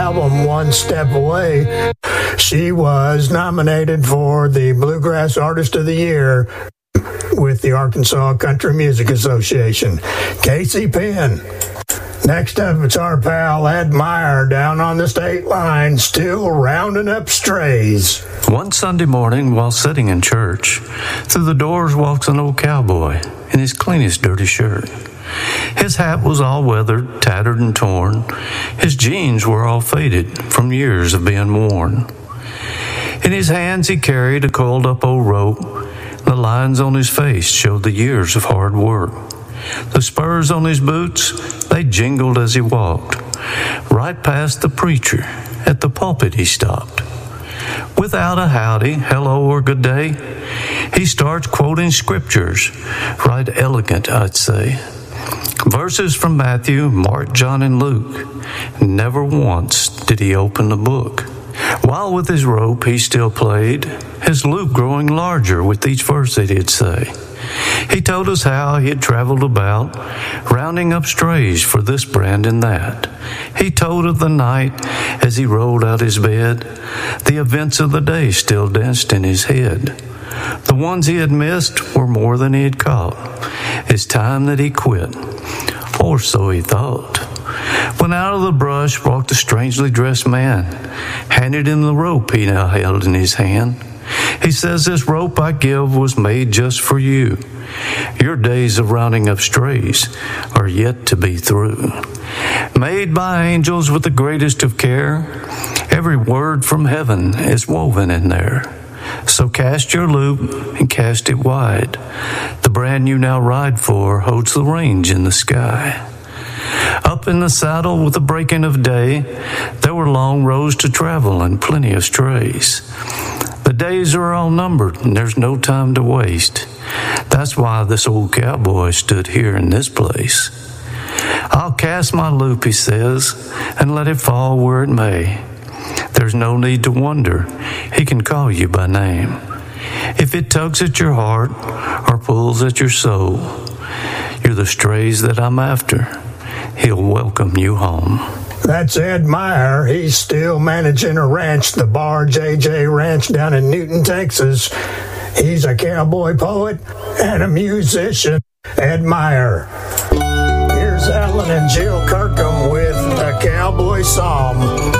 album, One Step Away, she was nominated for the Bluegrass Artist of the Year with the Arkansas Country Music Association. Casey Penn. Next up, it's our pal Ed Meyer down on the state line, still rounding up strays. One Sunday morning, while sitting in church, through the doors walks an old cowboy in his cleanest dirty shirt. His hat was all weathered, tattered, and torn. His jeans were all faded from years of being worn. In his hands he carried a coiled-up old rope. The lines on his face showed the years of hard work. The spurs on his boots, they jingled as he walked. Right past the preacher, at the pulpit he stopped. Without a howdy, hello, or good day, he starts quoting scriptures, right elegant, I'd say. Verses from Matthew, Mark, John, and Luke. Never once did he open the book. While with his rope he still played, his loop growing larger with each verse that he'd say. He told us how he had traveled about, rounding up strays for this brand and that. He told of the night as he rolled out his bed. The events of the day still danced in his head. The ones he had missed were more than he had caught. It's time that he quit, or so he thought. When out of the brush walked a strangely dressed man, handed him the rope he now held in his hand. He says, "This rope I give was made just for you. Your days of rounding up strays are yet to be through. Made by angels with the greatest of care, every word from heaven is woven in there. So cast your loop and cast it wide. The brand you now ride for holds the range in the sky." Up in the saddle with the breaking of day, there were long roads to travel and plenty of strays. The days are all numbered and there's no time to waste. That's why this old cowboy stood here in this place. "I'll cast my loop," he says, "and let it fall where it may. There's no need to wonder, he can call you by name. If it tugs at your heart or pulls at your soul, you're the strays that I'm after. He'll welcome you home." That's Ed Meyer. He's still managing a ranch, the Bar JJ Ranch down in Newton, Texas. He's a cowboy poet and a musician. Ed Meyer. Here's Alan and Jill Kirkham with a cowboy psalm.